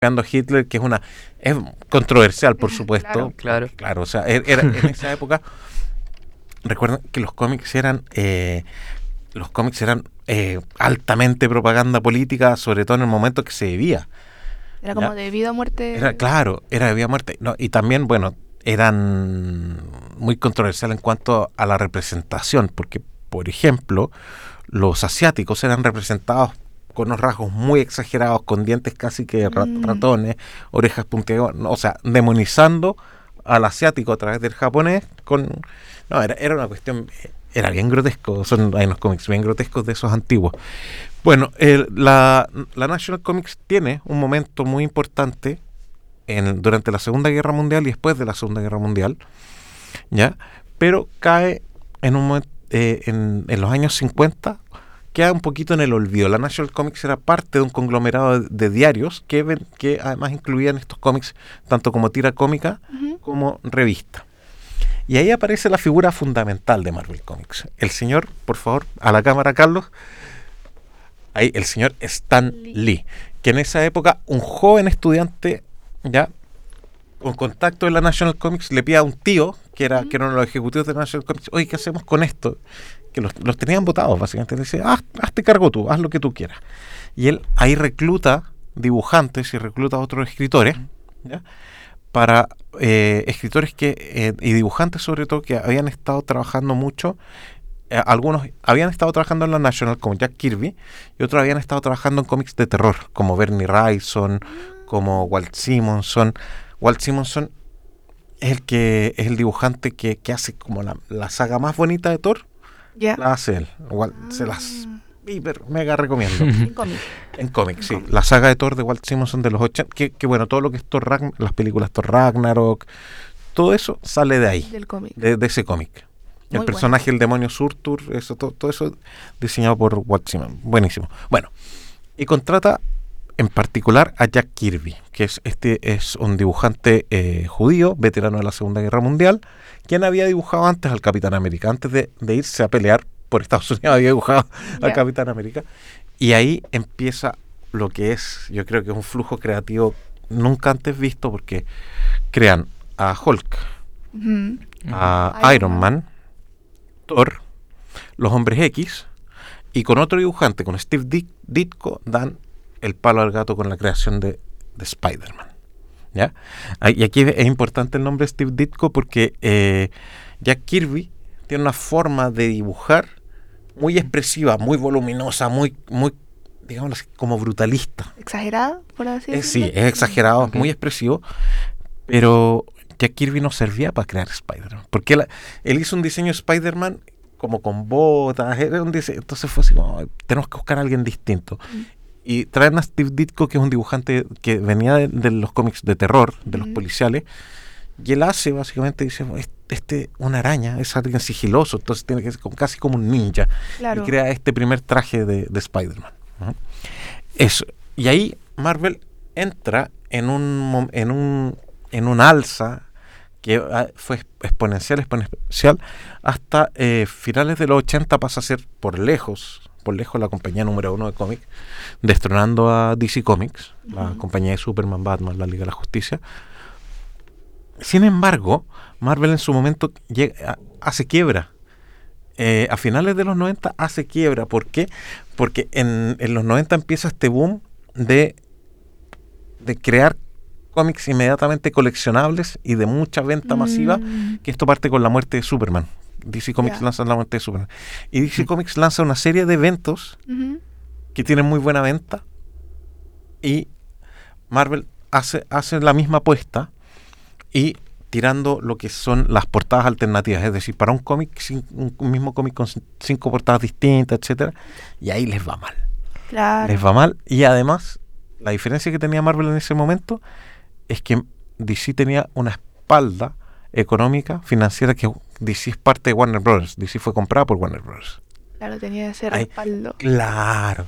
a Hitler, que es controversial, por supuesto. Claro. O sea, era en esa época, recuerden que los cómics eran altamente propaganda política, sobre todo en el momento que se vivía. Era como de vida o muerte. Era de vida o muerte. No, y también, bueno, eran muy controversiales en cuanto a la representación, porque, por ejemplo, los asiáticos eran representados con unos rasgos muy exagerados, con dientes casi que ratones, orejas puntiagudas, o sea, demonizando al asiático a través del japonés. Era una cuestión, era bien grotesco. Hay unos cómics bien grotescos de esos antiguos. Bueno, la National Comics tiene un momento muy importante durante la Segunda Guerra Mundial y después de la Segunda Guerra Mundial, ¿ya? Pero cae en un momento, en los años 50, queda un poquito en el olvido. La National Comics era parte de un conglomerado de diarios que además incluían estos cómics tanto como tira cómica como revista. Y ahí aparece la figura fundamental de Marvel Comics. El señor, por favor, a la cámara, Carlos. Ahí, el señor Stan Lee, que en esa época un joven estudiante, ya con contacto de la National Comics, le pide a un tío, que era uno de los ejecutivos de la National Comics, oye, ¿qué hacemos con esto? Que los tenían votados, básicamente. Le dice, hazte cargo tú, haz lo que tú quieras. Y él ahí recluta dibujantes y recluta a otros escritores, ¿ya? Para escritores y dibujantes sobre todo, que habían estado trabajando mucho. Algunos habían estado trabajando en la National, como Jack Kirby, y otros habían estado trabajando en cómics de terror, como Bernie Wrightson, como Walt Simonson. Walt Simonson es el dibujante que hace como la saga más bonita de Thor. La hace él. Se las hiper mega recomiendo. En cómics, sí. La saga de Thor de Walt Simonson de los 80, que bueno, todo lo que es Thor Ragnarok, las películas Thor Ragnarok, todo eso sale de ahí, del cómic. De ese cómic. El personaje, el demonio Surtur, todo eso diseñado por Walt Simonson. Buenísimo. Bueno, y contrata en particular a Jack Kirby, que es un dibujante judío, veterano de la Segunda Guerra Mundial, quien había dibujado antes al Capitán América. Antes de irse a pelear por Estados Unidos, había dibujado al Capitán América. Y ahí empieza lo que yo creo que es un flujo creativo nunca antes visto, porque crean a Hulk, a Iron Man, Thor, los Hombres X, y con otro dibujante, con Steve Ditko, dan el palo al gato con la creación de Spider-Man, ¿ya? Y aquí es importante el nombre de Steve Ditko, porque Jack Kirby tiene una forma de dibujar muy expresiva, muy voluminosa, muy digamos así, como brutalista. ¿Exagerada, por así decirlo? Sí, es exagerado, es muy expresivo, pero Jack Kirby no servía para crear Spider-Man, porque él hizo un diseño de Spider-Man como con botas, entonces fue así como, tenemos que buscar a alguien distinto. Y traen a Steve Ditko, que es un dibujante que venía de los cómics de terror, de los policiales, y él hace, básicamente, dice, una araña, es alguien sigiloso, entonces tiene que ser casi como un ninja. Claro. Y crea este primer traje de Spider-Man. Eso. Y ahí Marvel entra en un alza que fue exponencial, hasta finales de los 80 pasa a ser por lejos la compañía número 1 de cómics, destronando a DC Comics, la compañía de Superman, Batman, la Liga de la Justicia. Sin embargo, Marvel en su momento hace quiebra. A finales de los 90 hace quiebra. ¿Por qué? Porque en los 90 empieza este boom de crear cómics inmediatamente coleccionables y de mucha venta masiva, que esto parte con la muerte de Superman. DC Comics lanza la muerte de Superman. Y DC Comics lanza una serie de eventos que tienen muy buena venta, y Marvel hace la misma apuesta, y tirando lo que son las portadas alternativas, es decir, para un cómic, un mismo cómic con 5 portadas distintas, etcétera, y ahí les va mal. Claro. Les va mal, y además, la diferencia que tenía Marvel en ese momento es que DC tenía una espalda económica, financiera, que DC es parte de Warner Brothers. DC fue comprada por Warner Brothers. Claro, tenía ese respaldo. Claro.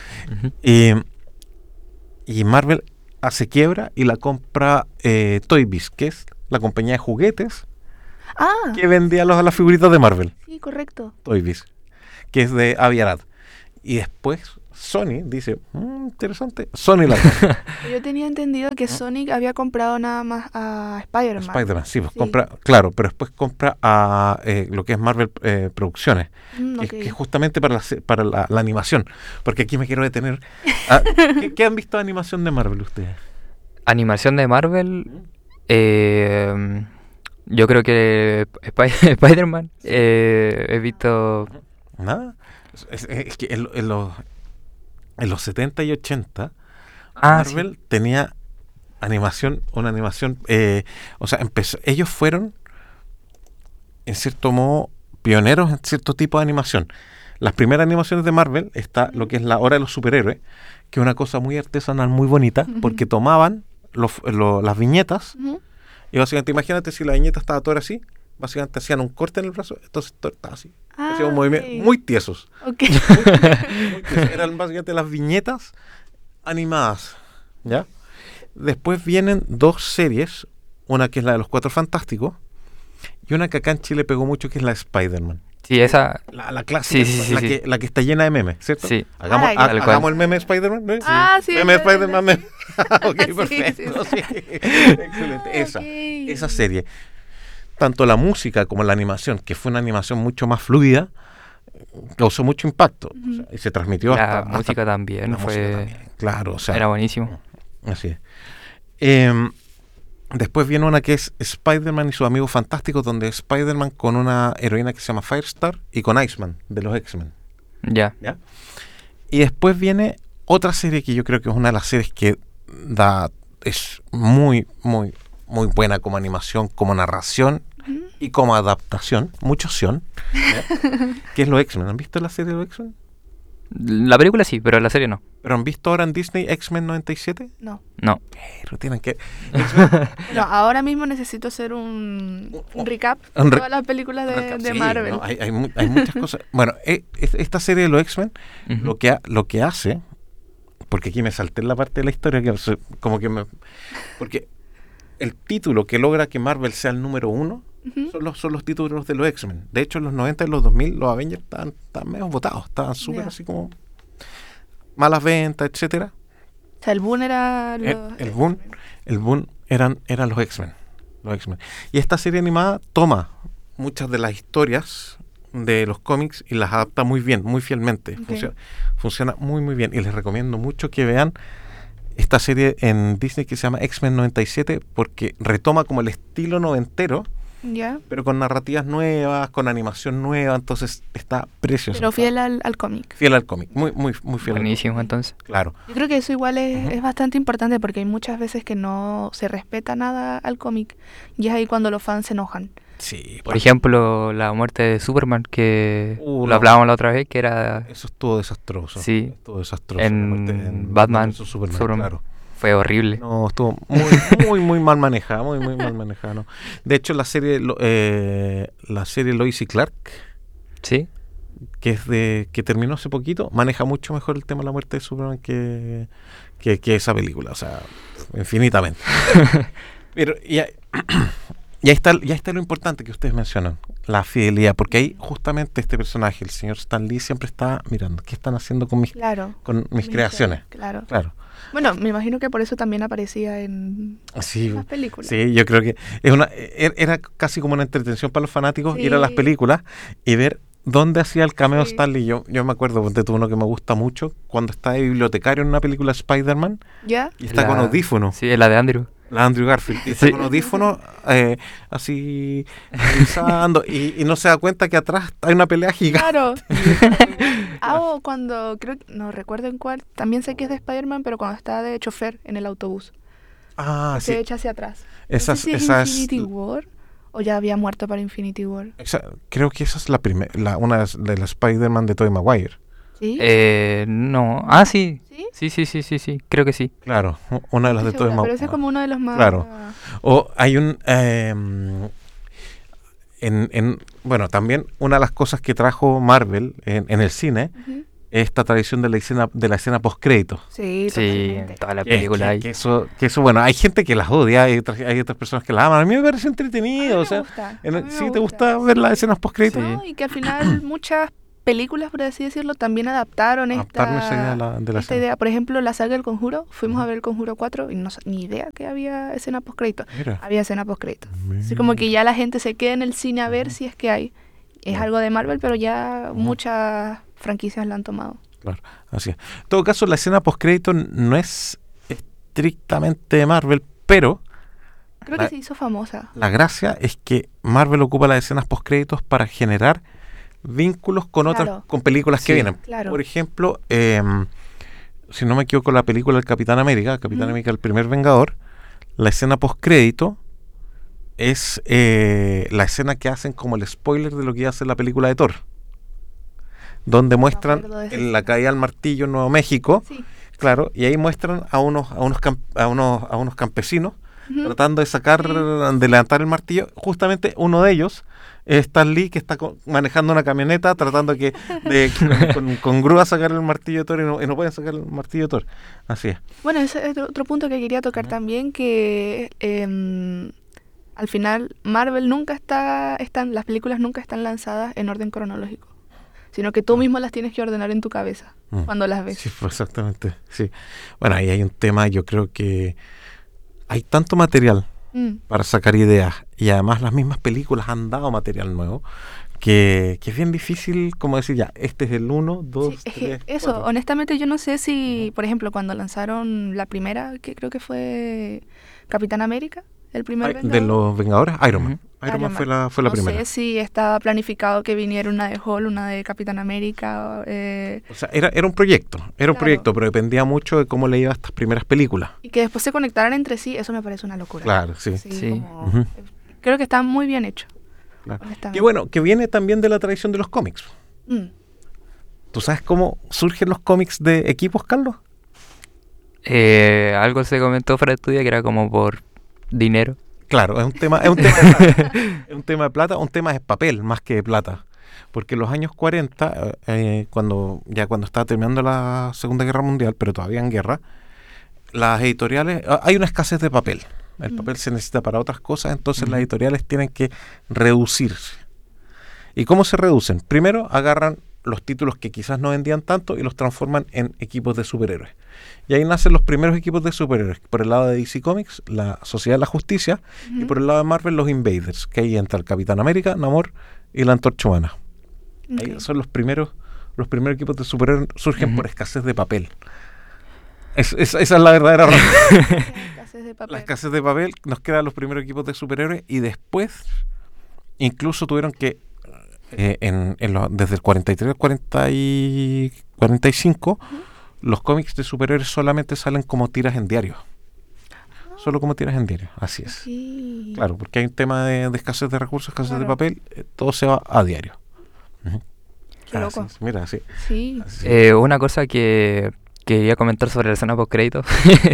Y Marvel hace quiebra y la compra Toy Biz, que es la compañía de juguetes que vendía las figuritas de Marvel. Sí, correcto. Toy Biz, que es de Avi Arad. Y después Sony dice, interesante, Sony la compra. Yo tenía entendido que Sonic había comprado nada más a Spider-Man. Spider-Man, sí, pues Sí. compra, claro, pero después compra a lo que es Marvel Producciones, que, Ok. que es justamente para la animación, porque aquí me quiero detener. ¿Qué han visto de animación de Marvel ustedes? Animación de Marvel. Yo creo que Spider-Man. He visto. Nada. Es que en los 70 y 80 Marvel tenía una animación, o sea, ellos fueron en cierto modo pioneros en cierto tipo de animación. Las primeras animaciones de Marvel está lo que es la Hora de los Superhéroes, que es una cosa muy artesanal, muy bonita, porque tomaban las viñetas Ujú. y básicamente, imagínate si la viñeta estaba toda así, básicamente hacían un corte en el brazo, entonces todo estaba así. Hacían un movimiento Ay. muy tiesos. Ok. Muy tiesos. Eran básicamente las viñetas animadas, ¿ya? Después vienen dos series, una que es la de los Cuatro Fantásticos y una que acá en Chile pegó mucho, que es la de Spider-Man. Sí, esa. La clásica, Sí. la que está llena de memes, ¿cierto? Sí. Hagamos, Ah, tal cual. hagamos el meme de Spider-Man, ¿no? Ah, sí, Meme de es Spider-Man, verdad. meme. Ok, Sí, perfecto. sí. Sí. Excelente. Ok. Esa serie. Tanto la música como la animación, que fue una animación mucho más fluida, causó mucho impacto. O sea, y se transmitió La hasta música también la fue. música también, claro, o sea, Era buenísimo. así es. Después viene una que es Spider-Man y sus amigos fantásticos, donde Spider-Man con una heroína que se llama Firestar y con Iceman, de los X-Men. Ya. ¿Ya? Y después viene otra serie que yo creo que es una de las series que es muy, muy, muy buena como animación, como narración y como adaptación, mucha opción, que es los X-Men. ¿Han visto la serie de los X-Men? La película sí, pero la serie no. ¿Pero han visto ahora en Disney X-Men 97? No. No. Pero tienen que... No, ahora mismo necesito hacer un recap Un de re- todas las películas de Sí, Marvel. ¿no? Hay muchas cosas. Bueno, esta serie de los X-Men, Ujú. lo que hace, porque aquí me salté en la parte de la historia, como que porque el título que logra que Marvel sea el número uno Ujú. son los títulos de los X-Men. De hecho, en los 90 y los 2000 los Avengers estaban medio votados, estaban súper Ya. así como malas ventas, etcétera. O sea, el boom era El boom eran los X-Men. Los X-Men. Y esta serie animada toma muchas de las historias de los cómics y las adapta muy bien, muy fielmente. Ok. Funciona muy, muy bien. Y les recomiendo mucho que vean esta serie en Disney que se llama X-Men 97, porque retoma como el estilo noventero, Ya. pero con narrativas nuevas, con animación nueva. Entonces está precioso. Pero fiel al cómic. Fiel al cómic. Muy, muy, muy fiel. al Buenísimo, cómic. entonces. Claro. Yo creo que eso igual Ujú. es bastante importante porque hay muchas veces que no se respeta nada al cómic y es ahí cuando los fans se enojan. Sí. Por ejemplo, la muerte de Superman, que No. lo hablábamos la otra vez, que era. Eso estuvo desastroso. Sí. Estuvo desastroso. En la muerte en Batman, vs. Superman, Superman. claro. Fue horrible. No, estuvo muy, muy, muy mal manejada, muy, muy mal manejada. ¿No? De hecho, la serie Lois y Clark, ¿Sí? que terminó hace poquito, maneja mucho mejor el tema de la muerte de Superman que esa película, o sea, infinitamente. Pero ya está lo importante que ustedes mencionan, la fidelidad, porque ahí justamente este personaje, el señor Stan Lee, siempre está mirando qué están haciendo con mis Claro. creaciones. Claro. Claro. Bueno, me imagino que por eso también aparecía en Sí, las películas. sí, yo creo que era casi como una entretención para los fanáticos ir a las Sí. películas y ver dónde hacía el cameo Sí. Stan Lee. Yo me acuerdo de uno que me gusta mucho, cuando está de bibliotecario en una película Spider-Man ¿Ya? y está con audífono, Sí, es la de Andrew. la Andrew Garfield, y está Sí. con audífono así revisando y no se da cuenta que atrás hay una pelea gigante. Claro. O cuando, creo que, no recuerdo en cuál, también sé que es de Spider-Man, pero cuando está de chofer en el autobús, Ah, se sí. echa hacia atrás. Esa No sé si es es Infinity War o ya había muerto para Infinity War. creo que esa es una de las Spider-Man de Tobey Maguire. ¿Sí? No. Ah, sí. ¿Sí? Sí. Creo que sí. Claro, una de las de Estoy Tobey segura, pero ese Maguire. es como uno de los más... Claro. O hay bueno, también una de las cosas que trajo Marvel en el cine Ujú. es esta tradición de la escena post-crédito. Sí, Sí, totalmente. toda la Que, película ahí. que eso, bueno, hay gente que las odia, hay otras personas que las aman. A mí me parece A mí entretenido. me O sea, gusta, a mí me ¿sí te gusta ver las escenas post-crédito? Sí. No, y que al final muchas películas, por así decirlo, también adaptaron Adaptaron esa idea de la esta serie. idea. Por ejemplo, la saga del Conjuro, fuimos a ver el Conjuro 4 y ni idea que había escena postcrédito. Mira. Había escena postcrédito. Así como que ya la gente se queda en el cine a ver si es que hay. Es algo de Marvel, pero ya muchas franquicias la han tomado. Claro, así es. En todo caso, la escena postcrédito no es estrictamente de Marvel, pero Creo que se hizo famosa. la gracia es que Marvel ocupa las escenas postcréditos para generar vínculos con Claro. otras, con películas que Sí, vienen. claro. Por ejemplo, si no me equivoco, la película del Capitán América, el primer Vengador, la escena postcrédito es la escena que hacen como el spoiler de lo que iba a ser la película de Thor, donde muestran acuerdo de esa la caída del martillo en Nuevo México. Sí. Claro, y ahí muestran a unos campesinos Ujú. tratando de de levantar el martillo. Justamente uno de ellos es Stan Lee, que está manejando una camioneta tratando con grúa sacar el martillo de Thor y no pueden sacar el martillo de Thor. Así es. Bueno, ese es otro punto que quería tocar también, que al final Marvel las películas nunca están lanzadas en orden cronológico, sino que tú mismo las tienes que ordenar en tu cabeza cuando las ves. Sí, pues exactamente. Sí. Bueno, ahí hay un tema, yo creo que hay tanto material para sacar ideas y además las mismas películas han dado material nuevo que es bien difícil como decir ya, este es el 1, 2, Sí, es que 3, eso, 4. honestamente yo no sé si, por ejemplo, cuando lanzaron la primera, que creo que fue Capitán América, el primer De Vengador. los Vengadores, Iron Man. Ujú. Iron Man fue Man. la No primera. sé si estaba planificado que viniera una de Hulk, una de Capitán América, O sea, era un proyecto, Claro. pero dependía mucho de cómo le iba a estas primeras películas. y que después se conectaran entre sí, eso me parece una locura. Claro, sí. Sí. como- Ujú. Creo que está muy bien hecho. Claro. honestamente. Que bueno, que viene también de la tradición de los cómics. Mm. ¿Tú sabes cómo surgen los cómics de equipos, Carlos? Algo se comentó fuera de estudio que era como por dinero. Claro, es un tema de plata. Es un tema de plata, un tema de papel más que de plata. Porque en los años 40, cuando estaba terminando la Segunda Guerra Mundial, pero todavía en guerra, las editoriales, hay una escasez de papel. El papel se necesita para otras cosas, entonces las editoriales tienen que reducirse. ¿Y cómo se reducen? Primero agarran los títulos que quizás no vendían tanto y los transforman en equipos de superhéroes. Y ahí nacen los primeros equipos de superhéroes. Por el lado de DC Comics, la Sociedad de la Justicia, y por el lado de Marvel, los Invaders, que ahí entra el Capitán América, Namor y la Antorcha Humana. Ahí Ok. son los primeros equipos de superhéroes, surgen por escasez de papel. Esa es la verdadera razón. Escasez de La papel. escasez de papel nos crean los primeros equipos de superhéroes y después incluso tuvieron que desde el 43 al 45 los cómics de superhéroes solamente salen como tiras en diario. Solo como tiras en diario, así es. Sí. Claro, porque hay un tema de escasez de recursos, escasez de Claro. papel, todo se va a diario. Ujú. Qué Así loco. es, mira, sí. Sí. Así es. Una cosa que quería comentar sobre la escena post-crédito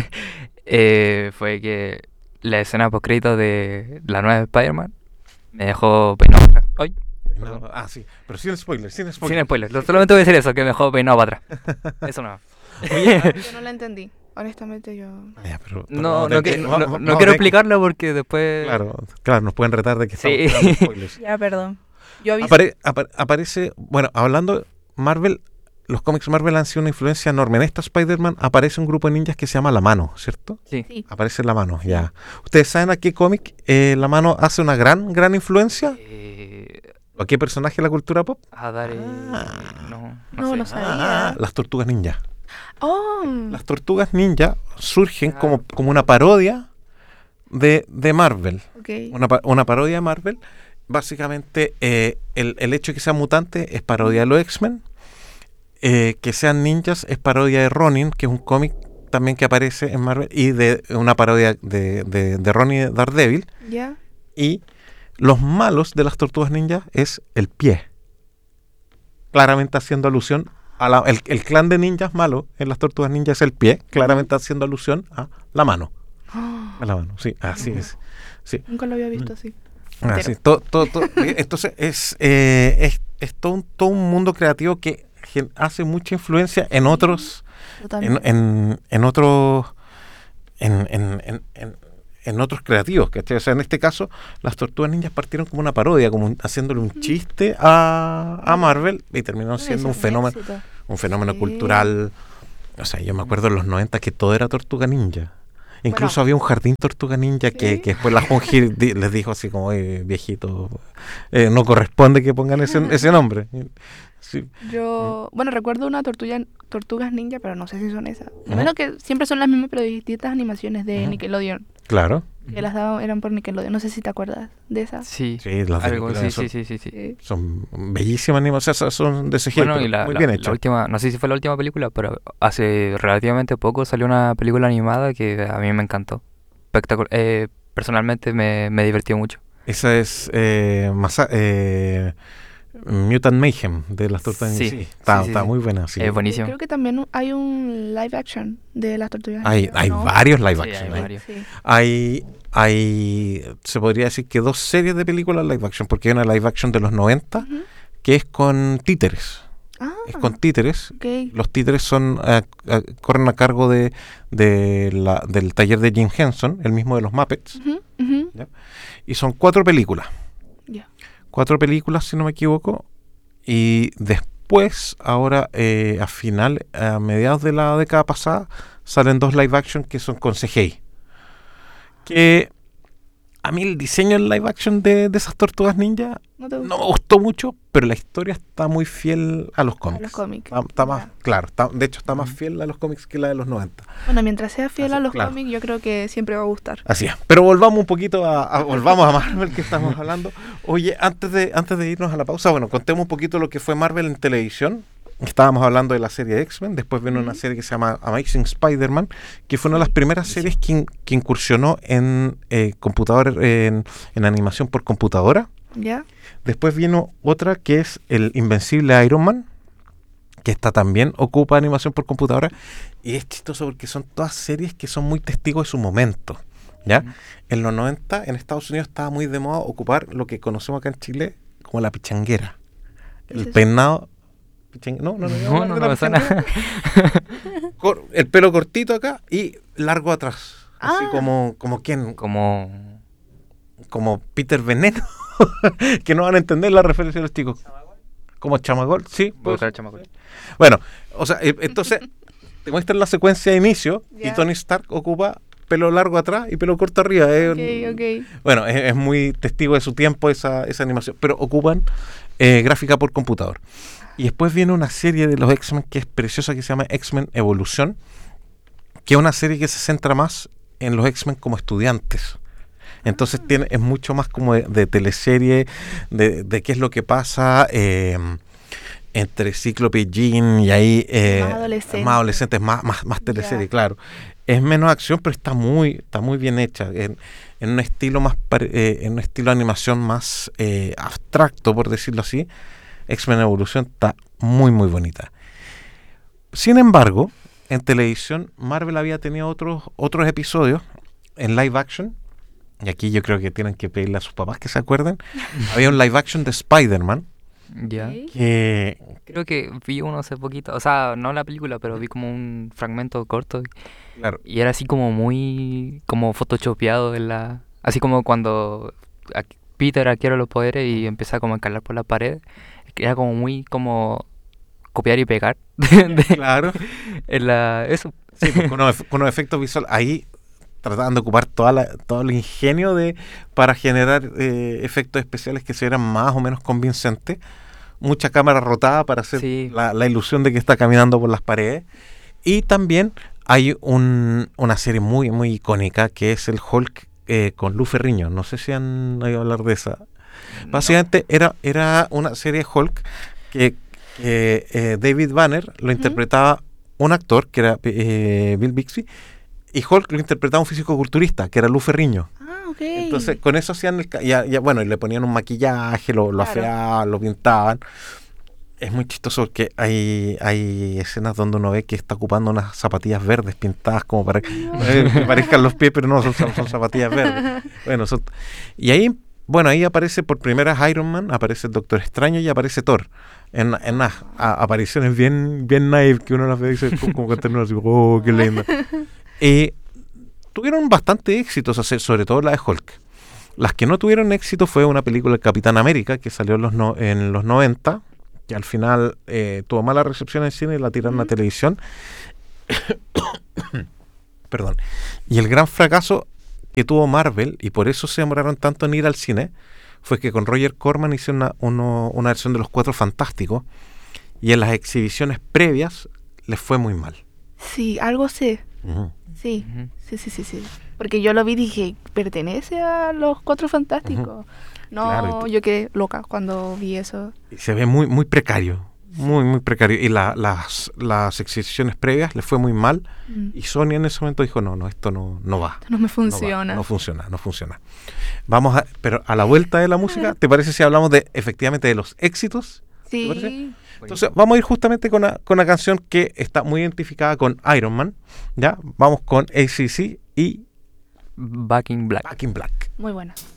fue que la escena post-crédito de la nueva Spider-Man me dejó peinado para atrás. Ay, No, sí, pero sin spoiler, sin sin spoiler. spoiler, solamente voy a decir eso, que me dejó peinado para atrás. Eso no. Yo no la entendí. Honestamente yo... Ya, pero No, vamos no, a tener que- que- no- vamos- no vamos a quiero tener que- explicarlo porque después... Claro, nos pueden retar de que Sí. estamos dando spoilers. Ya, perdón. Yo aviso. Aparece, bueno, hablando Marvel, los cómics Marvel han sido una influencia enorme. En esta Spider-Man aparece un grupo de ninjas que se llama La Mano, ¿cierto? Sí. Sí. Aparece La Mano, ya. ¿Ustedes saben a qué cómic La Mano hace una gran influencia? ¿O a qué personaje de la cultura pop? A dar... No, sé. no sabía. Las Tortugas Ninja. Oh. Las Tortugas Ninja surgen Claro. como una parodia de Marvel. Ok. Una parodia de Marvel. Básicamente, el hecho de que sean mutantes es parodia de los X-Men. Que sean ninjas es parodia de Ronin, que es un cómic también que aparece en Marvel, y de una parodia de Ronin de Daredevil. Ya. Y los malos de las Tortugas Ninja es el pie. Claramente haciendo alusión a el clan de ninjas malo en las Tortugas Ninja es el pie, claramente haciendo alusión a la mano. A la mano, sí, así es. Sí. Nunca lo había visto así. Así, Entero. entonces es todo un mundo creativo que hace mucha influencia en otros Totalmente. en otros en en otros creativos, ¿cachai? O sea, en este caso, las Tortugas Ninjas partieron como una parodia, como haciéndole un chiste a Marvel, y terminaron siendo un fenómeno Sí. cultural. O sea, yo me acuerdo en los 90 que todo era Tortuga Ninja. Incluso Bueno. había un jardín Tortuga Ninja que Sí. después la Junji les dijo así como, viejito, no corresponde que pongan ese nombre. Sí. Yo, bueno, recuerdo una tortugas ninja, pero no sé si son esas. Ujú. Menos que siempre son las mismas, pero distintas animaciones de Ujú. Nickelodeon. Claro. Que las daban, eran por Nickelodeon. No sé si te acuerdas de esas. Sí, Sí, las de algo, Nickelodeon sí, sí. Sí. son bellísimas animaciones, o sea, son de CGI, Bueno, pero y muy bien la hechas. última, no sé si fue la última película, pero hace relativamente poco salió una película animada que a mí me encantó. Espectacular. Personalmente me divirtió mucho. Esa es Mutant Mayhem de las Tortugas Ninja. Sí, Sí, está sí, sí. muy buena. Sí. Es buenísimo. Creo que también hay un live action de las tortugas Hay ninja, hay ¿no? varios live Sí, action. hay varios. Sí. Se podría decir que 2 series de películas live action, porque hay una live action de los 90 Ujú. que es con títeres. Ah, Es con títeres. ok. Los títeres corren a cargo del taller de Jim Henson, el mismo de los Muppets, Ujú, ujú. y son 4 películas. Ya. 4 películas, si no me equivoco, y después, ahora a mediados de la década pasada, salen 2 live action que son con CGI. Que a mí el diseño en live action de esas Tortugas Ninja ¿No te gusta? no me gustó mucho, pero la historia está muy fiel a los cómics. los cómics. Está más, Ya. claro, de hecho está más fiel a los cómics que la de los 90. Bueno, mientras sea fiel Así, a los claro. cómics, yo creo que siempre va a gustar. Así es. Pero volvamos un poquito volvamos a Marvel, que estamos hablando. Oye, antes de irnos a la pausa, bueno, contemos un poquito lo que fue Marvel en televisión. Estábamos hablando de la serie de X-Men, después vino una serie que se llama Amazing Spider-Man, que fue una de las primeras series que incursionó en computador, en animación por computadora. ¿Ya? Después vino otra que es el Invencible Iron Man, que esta también ocupa animación por computadora, y es chistoso porque son todas series que son muy testigos de su momento, ¿ya? Ujú. En los 90 en Estados Unidos estaba muy de moda ocupar lo que conocemos acá en Chile como la pichanguera. ¿Qué El es eso? peinado... No, No, hablar no de la me suena. pichanguera. El pelo cortito acá y largo atrás. Así Ah. como quien... Como... Como Peter Veneno. Que no van a entender la referencia de los chicos. Como Chamagol, sí. Voy a pues. buscar el chamaco. Bueno, o sea, entonces te muestran la secuencia de inicio y Ya. Tony Stark ocupa pelo largo atrás y pelo corto arriba. Ok. Bueno, es muy testigo de su tiempo esa animación, pero ocupan gráfica por computador. Y después viene una serie de los X-Men que es preciosa, que se llama X-Men Evolución, que es una serie que se centra más en los X-Men como estudiantes. Entonces es mucho más como de teleserie, de qué es lo que pasa entre Cíclope y Jean, y ahí Más adolescentes. más teleserie, Ya. claro. Es menos acción, pero está muy bien hecha, en un estilo en un estilo de animación más abstracto, por decirlo así. X-Men Evolución está muy bonita. Sin embargo, en televisión Marvel había tenido otros episodios en live action, y aquí yo creo que tienen que pedirle a sus papás que se acuerden. Había un live action de Spider-Man Ya. Ok. que Creo que vi uno hace poquito, o sea, no la película, pero vi como un fragmento corto claro, y era así como muy, como photoshopeado así como cuando Peter adquiere los poderes y empieza como a escalar por la pared, que era como muy como copiar y pegar claro. eso. Sí, pues, con unos efectos visuales ahí trataban de ocupar todo el ingenio para generar efectos especiales que se vieran más o menos convincentes. Mucha cámara rotada para hacer Sí. la ilusión de que está caminando por las paredes. Y también hay una serie muy icónica que es el Hulk con Lou Ferrigno. No sé si han oído hablar de esa. Básicamente era una serie de Hulk que David Banner lo interpretaba un actor que era Bill Bixby, y Hulk lo interpretaba un físico-culturista que era Lou Ferrigno. Ah, ok. Entonces con eso hacían bueno, y le ponían un maquillaje, lo Claro. afeaban, lo pintaban. Es muy chistoso porque hay escenas donde uno ve que está ocupando unas zapatillas verdes pintadas como para que parezcan los pies, pero no, son zapatillas verdes. Bueno, y ahí aparece por primera vez Iron Man, aparece el Doctor Extraño y aparece Thor. En unas apariciones bien naive que uno las ve y dice como que termina así, oh, qué lindo. Y tuvieron bastante éxitos, sobre todo la de Hulk. Las que no tuvieron éxito fue una película de Capitán América que salió en los 90, que al final tuvo mala recepción en cine y la tiraron a televisión. Perdón. Y el gran fracaso que tuvo Marvel, y por eso se demoraron tanto en ir al cine, fue que con Roger Corman hicieron una versión de Los Cuatro Fantásticos, y en las exhibiciones previas les fue muy mal. Sí, algo sé. Ujú. Sí, sí. Porque yo lo vi y dije, ¿pertenece a los Cuatro Fantásticos? No, Claro, yo quedé loca cuando vi eso. Y se ve muy, muy precario, muy precario. Y las exhibiciones previas les fue muy mal, y Sony en ese momento dijo, no, esto no va. No me funciona. No funciona. Pero a la vuelta de la música, ¿te parece si hablamos efectivamente de los éxitos? ¿Te parece? Sí. Entonces vamos a ir justamente con una canción que está muy identificada con Iron Man, ¿ya? Vamos con AC/DC y Back in Black. Back in Black. Muy buena.